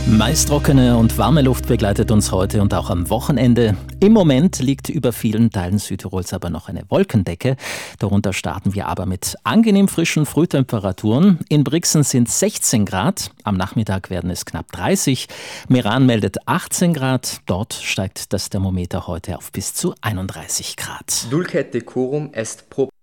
Meist trockene und warme Luft begleitet uns heute und auch am Wochenende. Im Moment liegt über vielen Teilen Südtirols aber noch eine Wolkendecke. Darunter starten wir aber mit angenehm frischen Frühtemperaturen. In Brixen sind 16 Grad, am Nachmittag werden es knapp 30. Meran meldet 18 Grad, dort steigt das Thermometer heute auf bis zu 31 Grad. Dulce decorum est pro